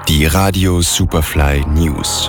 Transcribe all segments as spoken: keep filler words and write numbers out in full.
Die Radio Superfly News.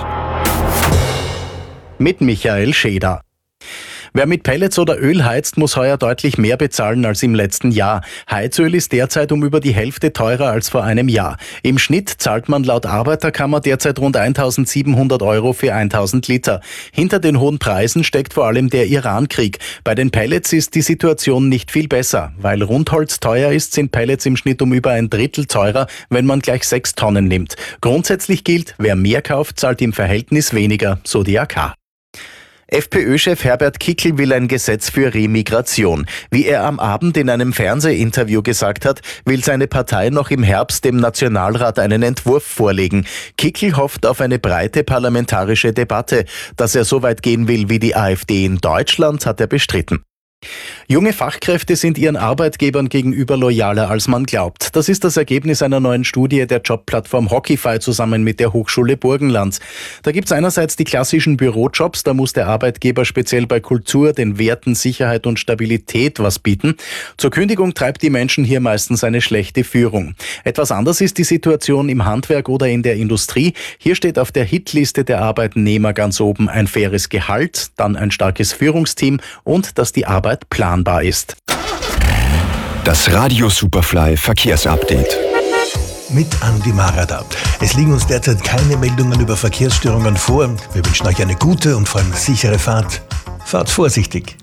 Mit Michael Scheder. Wer mit Pellets oder Öl heizt, muss heuer deutlich mehr bezahlen als im letzten Jahr. Heizöl ist derzeit um über die Hälfte teurer als vor einem Jahr. Im Schnitt zahlt man laut Arbeiterkammer derzeit rund eintausendsiebenhundert Euro für tausend Liter. Hinter den hohen Preisen steckt vor allem der Iran-Krieg. Bei den Pellets ist die Situation nicht viel besser. Weil Rundholz teuer ist, sind Pellets im Schnitt um über ein Drittel teurer, wenn man gleich sechs Tonnen nimmt. Grundsätzlich gilt, wer mehr kauft, zahlt im Verhältnis weniger, so die A K. FPÖ-Chef Herbert Kickl will ein Gesetz für Remigration. Wie er am Abend in einem Fernsehinterview gesagt hat, will seine Partei noch im Herbst dem Nationalrat einen Entwurf vorlegen. Kickl hofft auf eine breite parlamentarische Debatte. Dass er so weit gehen will wie die AfD in Deutschland, hat er bestritten. Junge Fachkräfte sind ihren Arbeitgebern gegenüber loyaler, als man glaubt. Das ist das Ergebnis einer neuen Studie der Jobplattform Hockeyfy zusammen mit der Hochschule Burgenland. Da gibt's einerseits die klassischen Bürojobs, da muss der Arbeitgeber speziell bei Kultur, den Werten Sicherheit und Stabilität was bieten. Zur Kündigung treibt die Menschen hier meistens eine schlechte Führung. Etwas anders ist die Situation im Handwerk oder in der Industrie. Hier steht auf der Hitliste der Arbeitnehmer ganz oben ein faires Gehalt, dann ein starkes Führungsteam und dass die Arbeit planbar ist. Das Radio Superfly Verkehrsupdate. Mit Andi Marada. Es liegen uns derzeit keine Meldungen über Verkehrsstörungen vor. Wir wünschen euch eine gute und vor allem sichere Fahrt. Fahrt vorsichtig.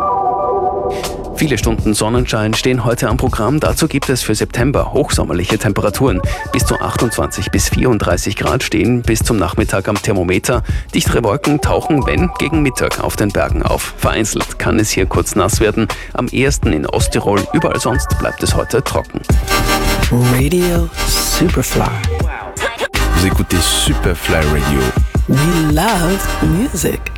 Viele Stunden Sonnenschein stehen heute am Programm. Dazu gibt es für September hochsommerliche Temperaturen. Bis zu achtundzwanzig bis vierunddreißig Grad stehen bis zum Nachmittag am Thermometer. Dichtere Wolken tauchen, wenn, gegen Mittag auf den Bergen auf. Vereinzelt kann es hier kurz nass werden. Am ehesten in Osttirol, überall sonst bleibt es heute trocken. Radio Superfly. Vous écoutez Superfly Radio. We love music.